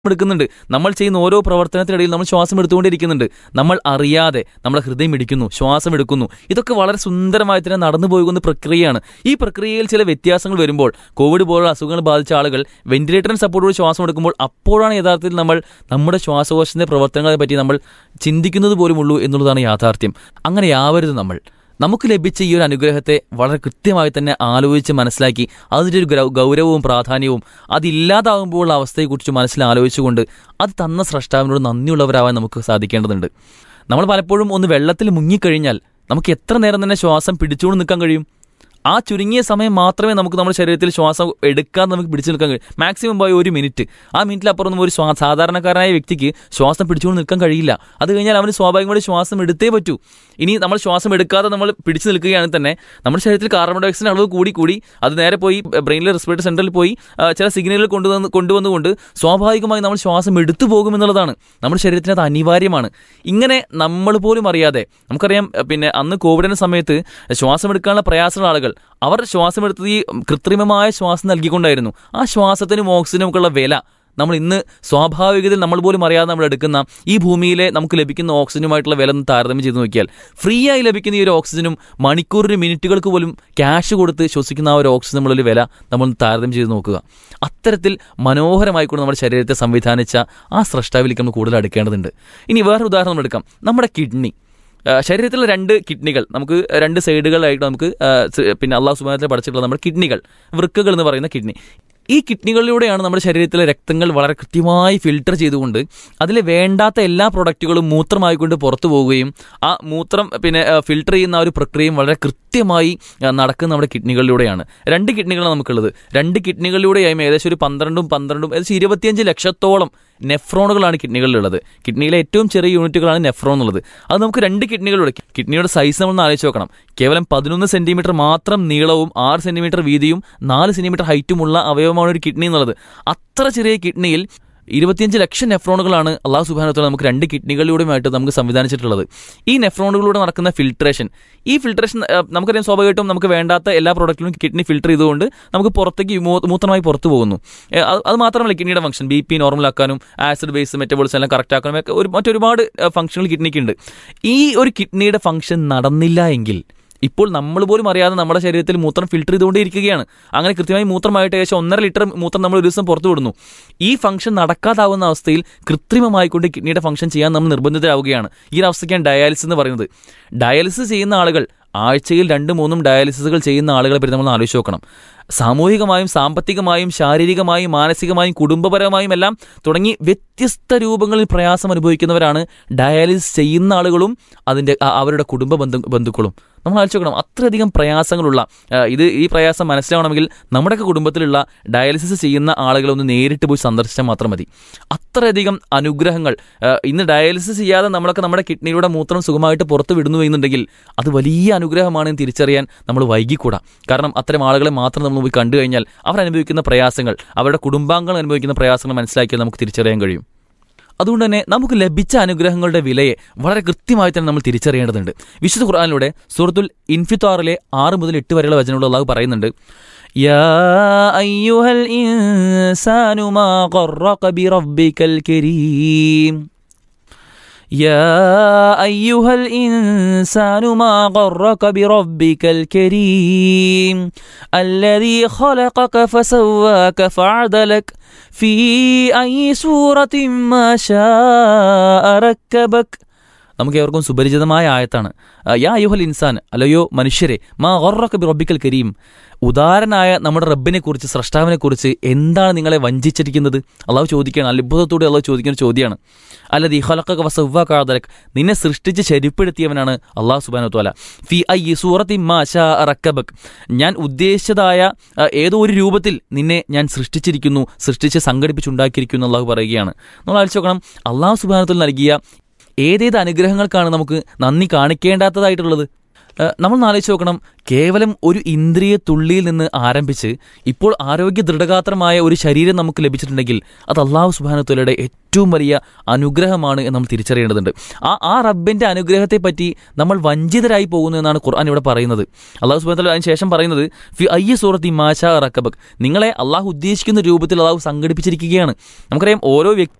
എടുക്കുന്നുണ്ട്. നമ്മൾ ചെയ്യുന്ന ഓരോ പ്രവർത്തനത്തിനിടയിൽ നമ്മൾ ശ്വാസം എടുത്തുകൊണ്ടിരിക്കുന്നുണ്ട്. നമ്മൾ അറിയാതെ നമ്മുടെ ഹൃദയം ഇടിക്കുന്നു, ശ്വാസം എടുക്കുന്നു. ഇതൊക്കെ വളരെ സുന്ദരമായി തന്നെ നടന്നു പോകുന്ന പ്രക്രിയയാണ്. ഈ പ്രക്രിയയിൽ ചില വ്യത്യാസങ്ങൾ വരുമ്പോൾ, കോവിഡ് പോലുള്ള അസുഖങ്ങൾ ബാധിച്ച ആളുകൾ വെന്റിലേറ്ററിന് സപ്പോർട്ടോട് ശ്വാസം എടുക്കുമ്പോൾ അപ്പോഴാണ് യഥാർത്ഥത്തിൽ നമ്മൾ നമ്മുടെ ശ്വാസകോശത്തിന്റെ പ്രവർത്തനങ്ങളെ പറ്റി നമ്മൾ ചിന്തിക്കുന്നത് പോലുമുള്ളൂ എന്നുള്ളതാണ് യാഥാർത്ഥ്യം. അങ്ങനെയാവരുത് നമ്മൾ. നമുക്ക് ലഭിച്ച ഈ ഒരു അനുഗ്രഹത്തെ വളരെ കൃത്യമായി തന്നെ ആലോചിച്ച് മനസ്സിലാക്കി അതിൻ്റെ ഒരു ഗൗരവവും പ്രാധാന്യവും അതില്ലാതാകുമ്പോഴുള്ള അവസ്ഥയെക്കുറിച്ച് മനസ്സിലാലോചിച്ചുകൊണ്ട് അത് തന്ന സ്രഷ്ടാവിനോട് നന്ദിയുള്ളവരാവാൻ നമുക്ക് സാധിക്കേണ്ടതുണ്ട്. നമ്മൾ പലപ്പോഴും ഒന്ന് വെള്ളത്തിൽ മുങ്ങിക്കഴിഞ്ഞാൽ നമുക്ക് എത്ര നേരം തന്നെ ശ്വാസം പിടിച്ചുകൊണ്ട് നിൽക്കാൻ കഴിയും? ആ ചുരുങ്ങിയ സമയം മാത്രമേ നമുക്ക് നമ്മുടെ ശരീരത്തിൽ ശ്വാസം എടുക്കാൻ നമുക്ക് പിടിച്ചു നിൽക്കാൻ കഴിയും. മാക്സിമം പോയ 1 മിനിറ്റ്. ആ മിനിറ്റിലപ്പുറം ഒരു സാധാരണക്കാരനായ വ്യക്തിക്ക് ശ്വാസം പിടിച്ചുകൊണ്ട് നിൽക്കാൻ കഴിയില്ല. അത് കഴിഞ്ഞാൽ അവന് സ്വാഭാവികമായിട്ട് ശ്വാസം എടുത്തേ പറ്റൂ. ഇനി നമ്മൾ ശ്വാസം എടുക്കാതെ നമ്മൾ പിടിച്ചു നിൽക്കുകയാണെങ്കിൽ തന്നെ നമ്മുടെ ശരീരത്തിൽ കാർബൺ ഡൈ ഓക്സൈഡിന്റെ അളവ് കൂടി അത് നേരെ പോയി ബ്രെയിനിലെ റെസ്പിറേറ്ററി സെന്ററിൽ പോയി ചില സിഗ്നലുകൾ കൊണ്ടുവന്നുകൊണ്ട് സ്വാഭാവികമായി നമ്മൾ ശ്വാസം എടുത്തു പോകുമെന്നുള്ളതാണ്. നമ്മുടെ ശരീരത്തിന് അത് അനിവാര്യമാണ്. ഇങ്ങനെ നമ്മൾ പോലും അറിയാതെ നമുക്കറിയാം, അന്ന് കോവിഡിന്റെ സമയത്ത് ശ്വാസം എടുക്കാനുള്ള പ്രയാസമുള്ള ആളുകൾ അവർ ശ്വാസമെടുത്തത് ഈ കൃത്രിമമായ ശ്വാസം നൽകിക്കൊണ്ടായിരുന്നു. ആ ശ്വാസത്തിനും ഓക്സിജനുമൊക്കെയുള്ള വില നമ്മൾ ഇന്ന് സ്വാഭാവികതയിൽ നമ്മൾ പോലും അറിയാതെ നമ്മൾ എടുക്കുന്ന ഈ ഭൂമിയിലെ നമുക്ക് ലഭിക്കുന്ന ഓക്സിജനുമായിട്ടുള്ള വില ഒന്ന് താരതമ്യം ചെയ്ത് നോക്കിയാൽ, ഫ്രീ ആയി ലഭിക്കുന്ന ഈ ഒരു ഓക്സിജനും മണിക്കൂറിന് മിനിറ്റുകൾക്ക് പോലും ക്യാഷ് കൊടുത്ത് ശ്വസിക്കുന്ന ആ ഒരു ഓക്സിജൻ നമ്മളൊരു വില നമ്മൾ താരതമ്യം ചെയ്ത് നോക്കുക. അത്തരത്തിൽ മനോഹരമായിക്കൊണ്ട് നമ്മുടെ ശരീരത്തെ സംവിധാനിച്ച ആ സ്രഷ്ടാവിലേക്ക് നമ്മൾ കൂടുതൽ അടുക്കേണ്ടതുണ്ട്. ഇനി വേറൊരു ഉദാഹരണം നമ്മൾ എടുക്കാം. നമ്മുടെ കിഡ്നി. ശരീരത്തിലെ 2 കിഡ്നികൾ, നമുക്ക് 2 സൈഡുകളായിട്ട് നമുക്ക് അല്ലാഹു സുബ്ഹാനഹു വ തആല പഠിച്ചിട്ടുള്ള നമ്മുടെ കിഡ്നികൾ, വൃക്കകൾ എന്ന് പറയുന്ന കിഡ്നി. ഈ കിഡ്നികളിലൂടെയാണ് നമ്മുടെ ശരീരത്തിലെ രക്തങ്ങൾ വളരെ കൃത്യമായി ഫിൽട്ടർ ചെയ്തുകൊണ്ട് അതിൽ വേണ്ടാത്ത എല്ലാ പ്രൊഡക്റ്റുകളും മൂത്രമായിക്കൊണ്ട് പുറത്തു പോവുകയും ആ മൂത്രം ഫിൽട്ടർ ചെയ്യുന്ന ആ ഒരു പ്രക്രിയയും വളരെ കൃത്യമായി നടക്കുന്ന നമ്മുടെ കിഡ്നികളിലൂടെയാണ്. 2 കിഡ്നികളാണ് നമുക്കുള്ളത്. 2 കിഡ്നികളിലൂടെയായും ഏകദേശം ഒരു 12 ഏകദേശം 25 ലക്ഷത്തോളം നെഫ്രോണുകളാണ് കിഡ്നികളിലുള്ളത്. കിഡ്നിയിലെ ഏറ്റവും ചെറിയ യൂണിറ്റുകളാണ് നെഫ്രോൺ എന്നുള്ളത്. അത് നമുക്ക് 2 കിഡ്നികളിലൂടെ, കിഡ്നിയുടെ സൈസ് നമ്മളൊന്ന് ആലോചിച്ച് നോക്കണം. കേവലം 11 സെന്റിമീറ്റർ മാത്രം നീളവും 6 സെന്റിമീറ്റർ വീതിയും 4 സെന്റിമീറ്റർ ഹൈറ്റുമുള്ള അവയവമാണ് ഒരു കിഡ്നി എന്നുള്ളത്. അത്ര ചെറിയ കിഡ്നിയിൽ 25 ലക്ഷം നെഫ്രോണുകളാണ് അല്ലാഹു സുബ്ഹാനഹു വ തആല നമുക്ക് 2 കിഡ്നികളിലൂടെയുമായിട്ട് നമുക്ക് സംവിധാനിച്ചിട്ടുള്ളത്. ഈ നെഫ്രോണുകളിലൂടെ നടക്കുന്ന ഫിൽട്രേഷൻ, ഈ ഫിൽട്രേഷൻ നമുക്കറിയാം, സ്വാഭാവികമായിട്ടും നമുക്ക് വേണ്ടാത്ത എല്ലാ പ്രോഡക്റ്റിലും കിഡ്നി ഫിൽട്ടർ ചെയ്തുകൊണ്ട് നമുക്ക് പുറത്തേക്ക് മൂത്രമായി പുറത്തു പോകുന്നു. അത് മാത്രമല്ല, കിഡ്നിയുടെ function BP നോർമലാക്കാനും acid base metabolism എല്ലാം കറക്റ്റ് ആക്കാനും ഒക്കെ മറ്റൊരുപാട് ഫംഗ്ഷനുകൾ കിഡ്നിക്കുണ്ട്. ഈ ഒരു കിഡ്നിയുടെ ഫംഗ്ഷൻ നടന്നില്ല എങ്കിൽ ഇപ്പോൾ നമ്മൾ പോലും അറിയാതെ നമ്മുടെ ശരീരത്തിൽ മൂത്രം ഫിൽട്ടർ ചെയ്തുകൊണ്ടേയിരിക്കുകയാണ്. അങ്ങനെ കൃത്യമായി മൂത്രമായിട്ട് ഏകദേശം 1.5 ലിറ്റർ മൂത്രം നമ്മൾ ഒരു ദിവസം പുറത്തു വിടുന്നു. ഈ ഫംഗ്ഷൻ നടക്കാതാവുന്ന അവസ്ഥയിൽ കൃത്രിമമായിക്കൊണ്ട് കിഡ്നിയുടെ ഫംഗ്ഷൻ ചെയ്യാൻ നമ്മൾ നിർബന്ധിതരാവുകയാണ്. ഈ ഒരു അവസ്ഥയ്ക്കാണ് ഡയാലിസിസ് എന്ന് പറയുന്നത്. ഡയാലിസിസ് ചെയ്യുന്ന ആളുകൾ ആഴ്ചയിൽ 2-3 ഡയാലിസിസുകൾ ചെയ്യുന്ന ആളുകളെ പറ്റി നമ്മൾ ആലോചിച്ച് നോക്കണം. സാമൂഹികമായും സാമ്പത്തികമായും ശാരീരികമായും മാനസികമായും കുടുംബപരമായും എല്ലാം തുടങ്ങി വ്യത്യസ്ത രൂപങ്ങളിൽ പ്രയാസം അനുഭവിക്കുന്നവരാണ് ഡയാലിസിസ് ചെയ്യുന്ന ആളുകളും അവരുടെ കുടുംബ ബന്ധുക്കളും. നമ്മൾ ആലോചിച്ച് നോക്കണം, അത്രയധികം പ്രയാസങ്ങളുള്ള ഈ പ്രയാസം മനസ്സിലാവണമെങ്കിൽ നമ്മുടെയൊക്കെ കുടുംബത്തിലുള്ള ഡയാലിസിസ് ചെയ്യുന്ന ആളുകളൊന്ന് നേരിട്ട് പോയി സന്ദർശിച്ചാൽ മാത്രം മതി. അത്രയധികം അനുഗ്രഹങ്ങൾ. ഇന്ന് ഡയാലിസിസ് ചെയ്യാതെ നമ്മളൊക്കെ നമ്മുടെ കിഡ്നിയുടെ മൂത്രം സുഖമായിട്ട് പുറത്ത് വിടുന്നു എന്നുണ്ടെങ്കിൽ അത് വലിയ അനുഗ്രഹമാണെന്ന് തിരിച്ചറിയാൻ നമ്മൾ വൈകിക്കൂടാ. കാരണം അത്തരം ആളുകളെ മാത്രം നമ്മൾ പോയി കണ്ടു കഴിഞ്ഞാൽ അവർ അനുഭവിക്കുന്ന പ്രയാസങ്ങൾ, അവരുടെ കുടുംബാംഗങ്ങൾ അനുഭവിക്കുന്ന പ്രയാസങ്ങൾ മനസ്സിലാക്കിയാൽ നമുക്ക് തിരിച്ചറിയാൻ കഴിയും. അതുകൊണ്ട് തന്നെ നമുക്ക് ലഭിച്ച അനുഗ്രഹങ്ങളുടെ വിലയെ വളരെ കൃത്യമായി തന്നെ നമ്മൾ തിരിച്ചറിയേണ്ടതുണ്ട്. വിശുദ്ധ ഖുർആനിലൂടെ സൂറത്തുൽ ഇൻഫിത്താറിലെ 6 മുതൽ 8 വരെയുള്ള വചനങ്ങൾ അല്ലാഹു പറയുന്നുണ്ട്. യാ അയ്യുഹൽ ഇൻസാനു മാ ഖറക ബിറബ്ബികൽ കരീം يا أيها الإنسان ما غرك بربك الكريم الذي خلقك فسواك فعدلك في أي سورة ما شاء ركبك. നമുക്ക് ഏവർക്കും സുപരിചിതമായ ആയത്താണ്. യാ അയ്യുഹൽ ഇൻസാൻ, അല്ലയോ മനുഷ്യരെ, മാ ഗറക ബിറബ്ബിക്കൽ കരീം, ഉദാരനായ നമ്മുടെ റബ്ബിനെ കുറിച്ച്, സ്രഷ്ടാവിനെ കുറിച്ച് എന്താണ് നിങ്ങളെ വഞ്ചിച്ചിരിക്കുന്നത്? അള്ളാഹു ചോദിക്കുകയാണ്. അത്ഭുതത്തോടെ അള്ളാഹു ചോദിക്കുന്ന ചോദ്യമാണ്. അല്ലദീ ഖലഖക വസവ്വാക അദലക്, നിന്നെ സൃഷ്ടിച്ച് ശരിപ്പെടുത്തിയവനാണ് അള്ളാഹു സുബ്ഹാനഹു വ തആല. ഫീ അയ്യി സൂറത്തിൻ മാ ശാ റക്കബക്, ഞാൻ ഉദ്ദേശിച്ചതായ ഏതോ ഒരു രൂപത്തിൽ നിന്നെ ഞാൻ സൃഷ്ടിച്ചിരിക്കുന്നു, സൃഷ്ടിച്ച് സംഘടിപ്പിച്ചുണ്ടാക്കിയിരിക്കുന്നു അള്ളാഹു പറയുകയാണ്. നമ്മൾ ആലോചിച്ച് നോക്കണം, അള്ളാഹു സുബ്ഹാനഹു വ തആല നൽകിയ ഏതേത് അനുഗ്രഹങ്ങൾക്കാണ് നമുക്ക് നന്ദി കാണിക്കേണ്ടാത്തതായിട്ടുള്ളത്? നമ്മൾ ആലോചിച്ച് നോക്കണം, കേവലം ഒരു ഇന്ദ്രിയ തുള്ളിയിൽ നിന്ന് ആരംഭിച്ച് ഇപ്പോൾ ആരോഗ്യ ദൃഢഗാത്രമായ ഒരു ശരീരം നമുക്ക് ലഭിച്ചിട്ടുണ്ടെങ്കിൽ അത് അല്ലാഹു സുബ്ഹാനഹു വതആലയുടെ ഏറ്റവും വലിയ അനുഗ്രഹമാണ് എന്ന് നമ്മൾ തിരിച്ചറിയേണ്ടതുണ്ട്. ആ റബ്ബിന്റെ അനുഗ്രഹത്തെ പറ്റി നമ്മൾ വഞ്ചിതരായി പോകുന്നു എന്നാണ് ഖുർആൻ ഇവിടെ പറയുന്നത്. അല്ലാഹു സുബ്ഹാനഹു വതആല അതിന് ശേഷം പറയുന്നത് ഫി അയ്യ സൂറത്തി മാശാ റക്കബക്, നിങ്ങളെ അള്ളാഹു ഉദ്ദേശിക്കുന്ന രൂപത്തിൽ അള്ളാഹു സംഘടിപ്പിച്ചിരിക്കുകയാണ്. നമുക്കറിയാം ഓരോ